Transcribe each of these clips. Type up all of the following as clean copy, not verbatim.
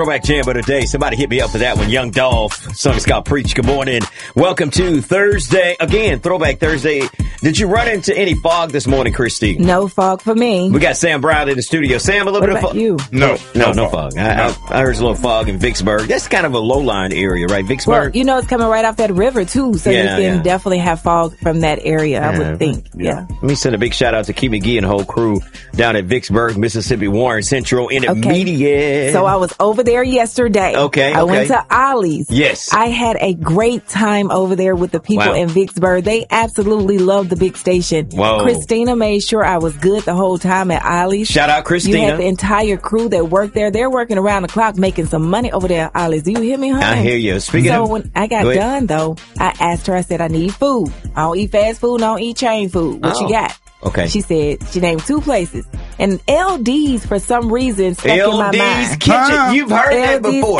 Throwback Jam of the day. Somebody hit me up for that one. Young Dolph. Song is called Preach. Good morning. Welcome to Thursday. Again, Throwback Thursday. Did you run into any fog this morning, Christy? No fog for me. We got Sam Brown in the studio. Sam, a little bit of fog. You? No fog. I heard a little fog in Vicksburg. That's kind of a low-lying area, right? Vicksburg? Well, it's coming right off that river, too, so you can definitely have fog from that area, I would think. Yeah. Let me send a big shout-out to Key McGee and the whole crew down at Vicksburg, Mississippi, Warren Central, Intermediate. So I was over there yesterday. Okay. I went to Ollie's. Yes. I had a great time over there with the people in Vicksburg. They absolutely love the big station. Whoa. Christina made sure I was good the whole time at Ollie's. Shout out Christina. You had the entire crew that worked there. They're working around the clock making some money over there at Ollie's. Do you hear me, honey? I hear you. When I got done, though, I asked her, I said, I need food. I don't eat fast food. I don't eat chain food. What you got? Okay. She said, she named 2 places. And LD's, for some reason, stuck in my mind. LD's Kitchen. You've heard that before.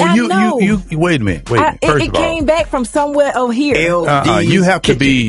You wait a minute. It came back from somewhere over here. LD's you have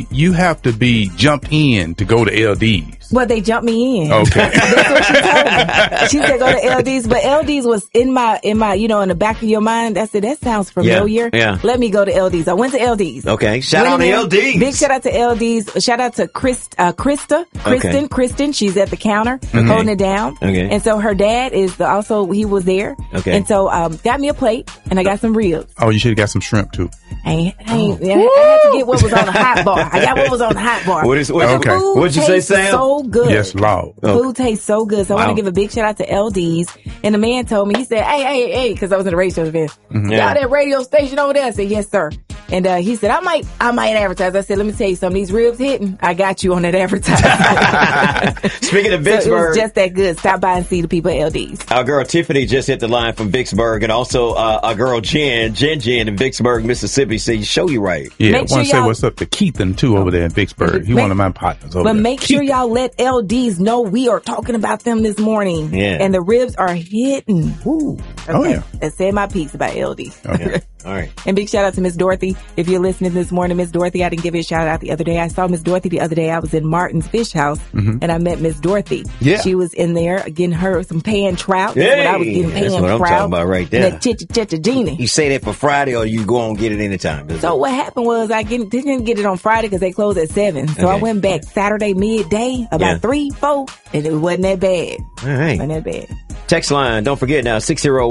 to be jumped in to go to LD's. Well, they jumped me in. Okay. That's what she told me. She said go to LD's, but LD's was in my, in the back of your mind. I said, that sounds familiar. Yeah. Let me go to LD's. I went to LD's. Okay. Shout out to LD's. Big shout out to LD's. Shout out to Kristen. She's at the counter holding it down. Okay. And so her dad is he was there. Okay. And so, got me a plate and I got some ribs. Oh, you should have got some shrimp too. I had to get what was on the hot bar. I got what was on the hot bar. What'd you say, Sam? So good. Yes, Lord. Food tastes so good. So I want to give a big shout out to LD's. And the man told me, he said, hey, because I was in a radio event. Y'all that radio station over there? I said, yes, sir. And he said, I might advertise. I said, let me tell you something. These ribs hitting. I got you on that advertising. Speaking of Vicksburg. So it was just that good. Stop by and see the people at LD's. Our girl Tiffany just hit the line from Vicksburg, and also our girl Jen in Vicksburg, Mississippi. So show you right. Yeah, I want to say what's up to Keithan too over there in Vicksburg. He's one of my partners over there. But make sure y'all let LD's know we are talking about them this morning. Yeah. And the ribs are hitting. Woo. Okay. Oh, yeah. I said my piece about LD's. Okay. All right. And big shout out to Miss Dorothy. If you're listening this morning, Miss Dorothy, I didn't give you a shout out the other day. I saw Miss Dorothy the other day. I was in Martin's Fish House and I met Miss Dorothy. Yeah. She was in there getting her some pan trout. That's what I was getting, pan that's what trout. I'm talking about right there. That Chichagini. You say that for Friday, or you go and get it anytime? So what happened was I didn't get it on Friday because they closed at 7. So I went back Saturday midday about 3, 4, and it wasn't that bad. All right. Wasn't that bad. Text line, don't forget now,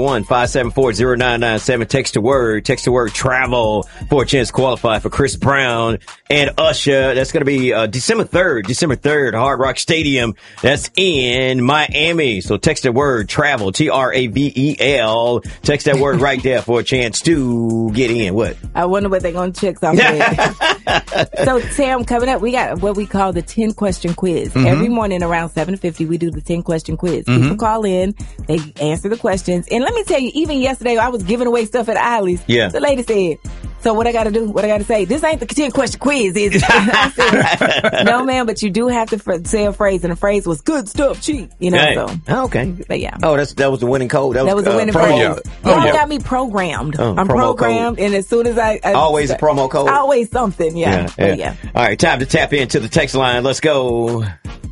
601-574-0997. Text the word travel for a chance to qualify for Chris Brown and Usher. That's going to be December 3rd, Hard Rock Stadium. That's in Miami. So text the word travel, TRAVEL. Text that word right there for a chance to get in. What? I wonder what they're going to check off with. So, Sam, coming up, we got what we call the 10-question quiz. Every morning around 7:50, we do the 10-question quiz. People call in. They answer the questions. And let me tell you, even yesterday, I was giving away stuff at Ollie's. Yeah. The lady said, so what I got to do? What I got to say? This ain't the 10-question quiz, is it? I said, no, ma'am, but you do have to say a phrase. And the phrase was good stuff, cheap. You know, Hey. so. Oh, okay. But yeah. Oh, that was the winning code. That was the winning promo. phrase. Y'all got me programmed. Oh, I'm promo programmed. code. And as soon as I Always a promo code. Always something. Yeah. Yeah. All right. Time to tap into the text line. Let's go.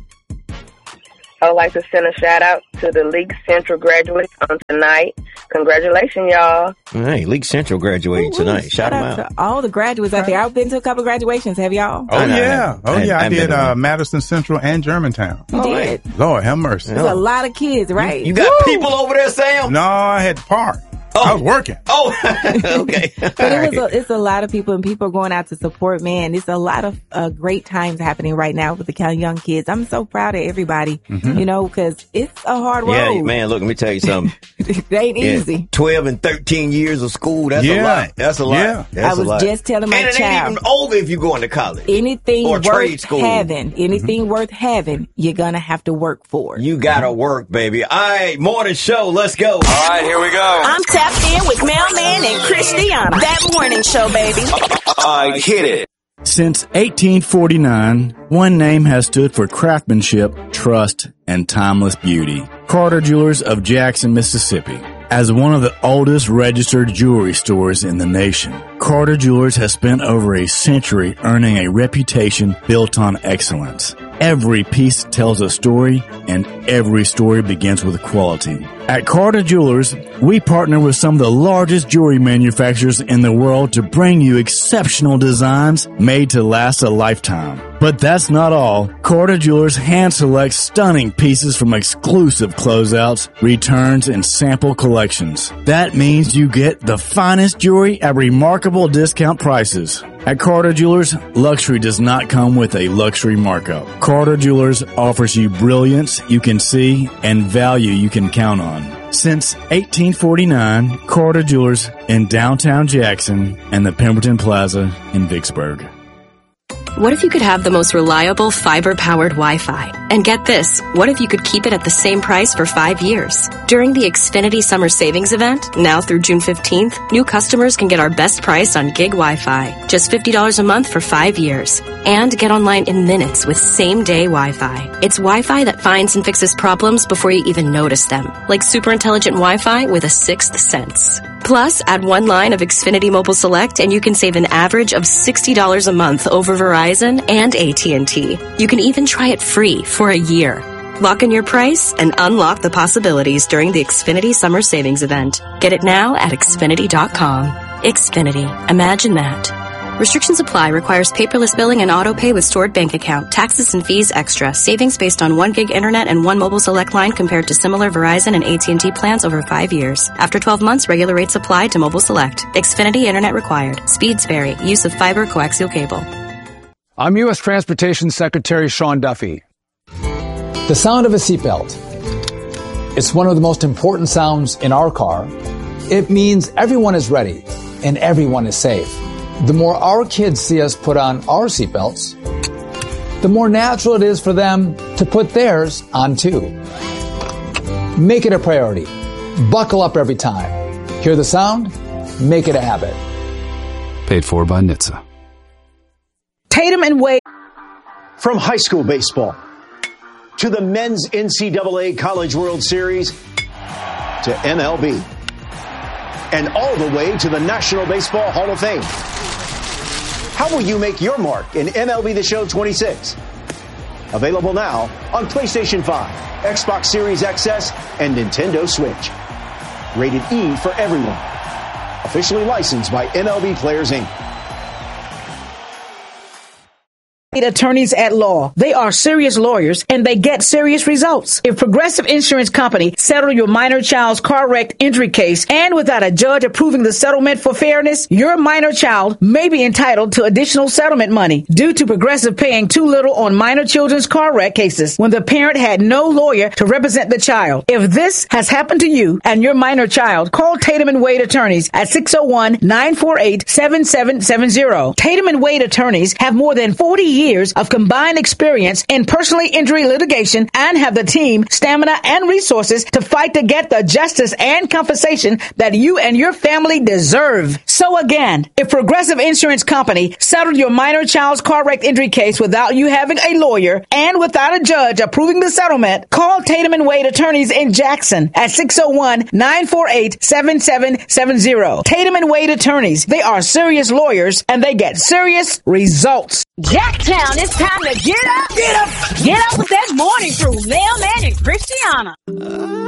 I would like to send a shout out to the League Central graduates on tonight. Congratulations, y'all. All right, League Central graduating tonight. Shout them out. To all the graduates out there. I've been to a couple of graduations. Have y'all? Oh, yeah. I did been to Madison Central and Germantown. You did. Lord, have mercy. There's a lot of kids, right? You got people over there, Sam? No, I had to park. I was working. Oh, okay. But it's a lot of people, and people are going out to support. Man, it's a lot of great times happening right now with the young kids. I'm so proud of everybody, because it's a hard road. Yeah, man, look, let me tell you something. It ain't easy. 12 and 13 years of school, that's a lot. That's a lot. Yeah. That's I was just telling my and it child. ain't even over if you go into college. Anything or worth trade school. anything worth having, you're going to have to work for. You got to work, baby. All right, morning show, let's go. All right, here we go. I'm tapped in with Mailman and Christiana. That morning show, baby. I hit it. Since 1849, one name has stood for craftsmanship, trust, and timeless beauty. Carter Jewelers of Jackson, Mississippi. As one of the oldest registered jewelry stores in the nation, Carter Jewelers has spent over a century earning a reputation built on excellence. Every piece tells a story, and every story begins with quality. At Carter Jewelers, we partner with some of the largest jewelry manufacturers in the world to bring you exceptional designs made to last a lifetime. But that's not all. Carter Jewelers hand selects stunning pieces from exclusive closeouts, returns, and sample collections. That means you get the finest jewelry at remarkable discount prices. At Carter Jewelers, luxury does not come with a luxury markup. Carter Jewelers offers you brilliance you can see and value you can count on. Since 1849, Carter Jewelers in downtown Jackson and the Pemberton Plaza in Vicksburg. What if you could have the most reliable fiber-powered Wi-Fi? And get this, what if you could keep it at the same price for 5 years? During the Xfinity Summer Savings Event, now through June 15th, new customers can get our best price on gig Wi-Fi, just $50 a month for 5 years. And get online in minutes with same-day Wi-Fi. It's Wi-Fi that finds and fixes problems before you even notice them, like super intelligent Wi-Fi with a sixth sense. Plus, add one line of Xfinity Mobile Select and you can save an average of $60 a month over Verizon and AT&T. You can even try it free for a year. Lock in your price and unlock the possibilities during the Xfinity Summer Savings Event. Get it now at Xfinity.com. Xfinity. Imagine that. Restrictions apply. Requires paperless billing and auto pay with stored bank account. Taxes and fees extra. Savings based on 1 gig internet and 1 mobile select line compared to similar Verizon and AT&T plans over 5 years. After 12 months, regular rates apply to mobile select. Xfinity internet required. Speeds vary. Use of fiber coaxial cable. I'm U.S. Transportation Secretary Sean Duffy. The sound of a seatbelt. It's one of the most important sounds in our car. It means everyone is ready and everyone is safe. The more our kids see us put on our seatbelts, the more natural it is for them to put theirs on too. Make it a priority. Buckle up every time. Hear the sound? Make it a habit. Paid for by NHTSA. Tatum and Wade. From high school baseball to the men's NCAA College World Series to MLB and all the way to the National Baseball Hall of Fame. How will you make your mark in MLB The Show 26? Available now on PlayStation 5, Xbox Series XS, and Nintendo Switch. Rated E for everyone. Officially licensed by MLB Players Inc. Attorneys at law. They are serious lawyers and they get serious results. If Progressive Insurance Company settled your minor child's car wreck injury case and without a judge approving the settlement for fairness, your minor child may be entitled to additional settlement money due to Progressive paying too little on minor children's car wreck cases when the parent had no lawyer to represent the child. If this has happened to you and your minor child, call Tatum and Wade Attorneys at 601-948-7770. Tatum and Wade Attorneys have more than 40 years of combined experience in personal injury litigation and have the team, stamina, and resources to fight to get the justice and compensation that you and your family deserve. So again, if Progressive Insurance Company settled your minor child's car wreck injury case without you having a lawyer and without a judge approving the settlement, call Tatum and Wade Attorneys in Jackson at 601-948-7770. Tatum and Wade Attorneys. They are serious lawyers and they get serious results. Jacktown, it's time to get up. Get up. Get up with that morning crew, Mailman and Christiana.